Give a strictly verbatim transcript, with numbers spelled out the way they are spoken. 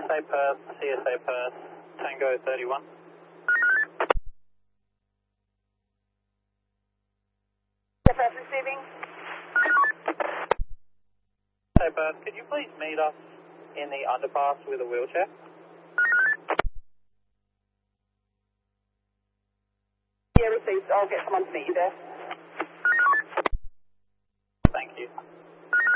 S A Perth, C S A Perth, Tango thirty-one. Perth receiving. C S A Perth, could you please meet us in the underpass with a wheelchair? Yeah, received. I'll get someone to meet you there.